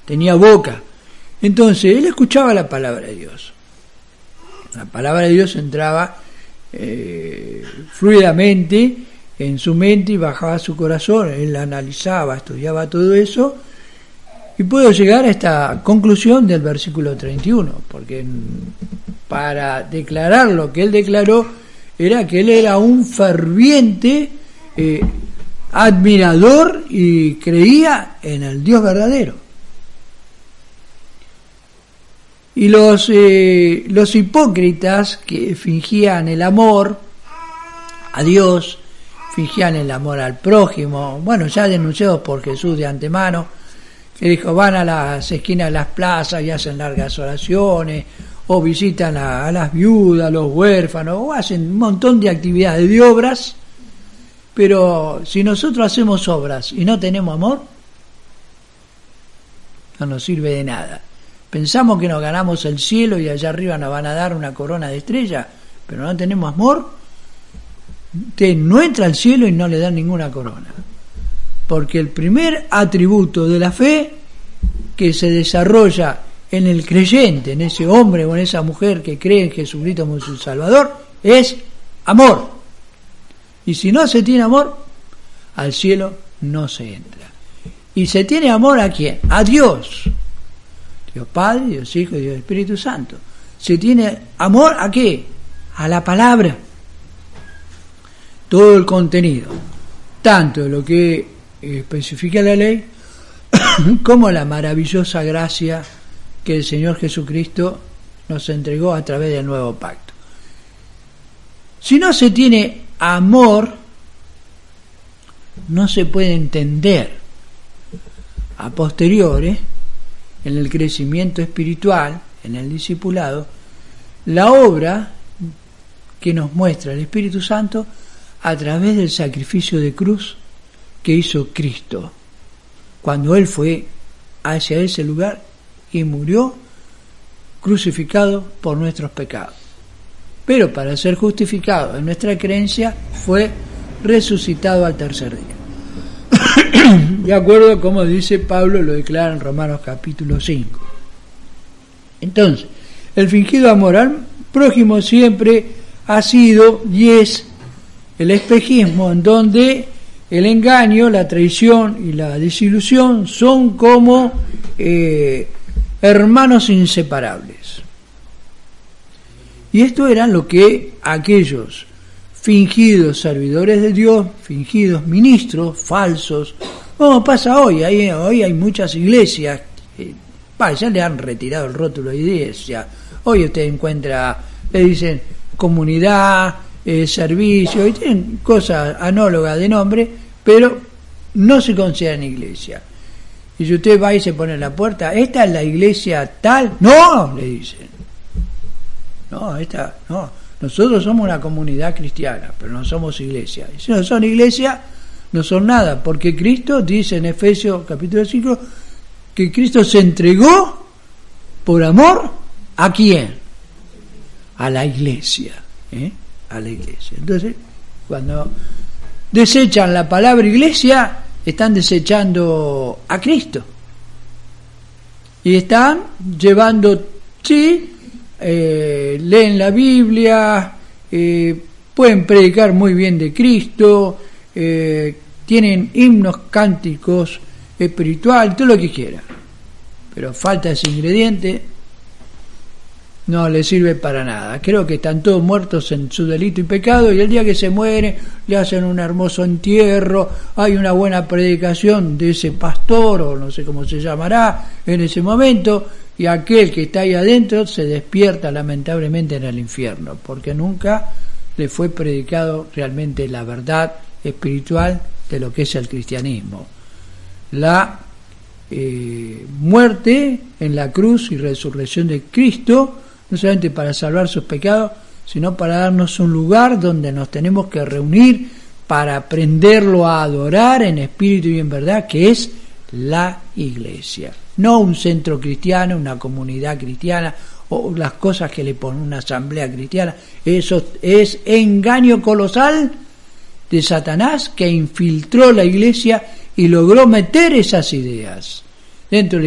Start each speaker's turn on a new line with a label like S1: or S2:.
S1: tenía boca. Entonces él escuchaba la palabra de Dios. La palabra de Dios entraba fluidamente en su mente y bajaba a su corazón. Él analizaba, estudiaba todo eso y pudo llegar a esta conclusión del versículo 31, porque para declarar lo que él declaró era que él era un ferviente admirador y creía en el Dios verdadero. Y los hipócritas que fingían el amor a Dios, fingían el amor al prójimo, bueno, ya denunciados por Jesús de antemano, que dijo, van a las esquinas de las plazas y hacen largas oraciones, o visitan a las viudas, a los huérfanos, o hacen un montón de actividades, de obras, pero si nosotros hacemos obras y no tenemos amor, no nos sirve de nada. Pensamos que nos ganamos el cielo y allá arriba nos van a dar una corona de estrella, pero no tenemos amor, usted no entra al cielo y no le dan ninguna corona. Porque el primer atributo de la fe que se desarrolla en el creyente, en ese hombre o en esa mujer que cree en Jesucristo como su Salvador, es amor. Y si no se tiene amor, al cielo no se entra. ¿Y se tiene amor a quién? A Dios. Dios Padre, Dios Hijo y Dios Espíritu Santo. ¿Se tiene amor a qué? A la palabra. Todo el contenido, tanto de lo que especifica la ley, como la maravillosa gracia que el Señor Jesucristo nos entregó a través del nuevo pacto. Si no se tiene amor, no se puede entender a posteriores, en el crecimiento espiritual, en el discipulado, la obra que nos muestra el Espíritu Santo a través del sacrificio de cruz que hizo Cristo, cuando Él fue hacia ese lugar y murió crucificado por nuestros pecados. Pero para ser justificado en nuestra creencia, fue resucitado al tercer día. De acuerdo a como dice Pablo, lo declara en Romanos capítulo 5. Entonces, el fingido amor al prójimo siempre ha sido y es el espejismo en donde el engaño, la traición y la desilusión son como hermanos inseparables. Y esto era lo que aquellos fingidos servidores de Dios, fingidos ministros, falsos, como pasa hoy. Hoy hay muchas iglesias, ya le han retirado el rótulo de iglesia. Hoy usted encuentra, le dicen comunidad, servicio, y tienen cosas análogas de nombre, pero no se consideran iglesia. Y si usted va y se pone en la puerta, ¿esta es la iglesia tal? No, le dicen. No, esta no. Nosotros somos una comunidad cristiana, pero no somos iglesia. Y si no son iglesia, no son nada, porque Cristo dice en Efesios capítulo 5 que Cristo se entregó por amor ¿a quién? A la iglesia, a la iglesia. Entonces, cuando desechan la palabra iglesia, están desechando a Cristo y están llevando, sí, leen la Biblia, pueden predicar muy bien de Cristo, tienen himnos, cánticos espirituales, todo lo que quieran, pero falta ese ingrediente, no les sirve para nada. Creo que están todos muertos en su delito y pecado, y el día que se mueren le hacen un hermoso entierro, hay una buena predicación de ese pastor o no sé cómo se llamará en ese momento, y aquel que está ahí adentro se despierta lamentablemente en el infierno, porque nunca le fue predicado realmente la verdad espiritual de lo que es el cristianismo. La muerte en la cruz y resurrección de Cristo, no solamente para salvar sus pecados, sino para darnos un lugar donde nos tenemos que reunir para aprenderlo a adorar en espíritu y en verdad, que es la iglesia. No un centro cristiano, una comunidad cristiana o las cosas que le ponen una asamblea cristiana. Eso es engaño colosal de Satanás, que infiltró la iglesia y logró meter esas ideas dentro de la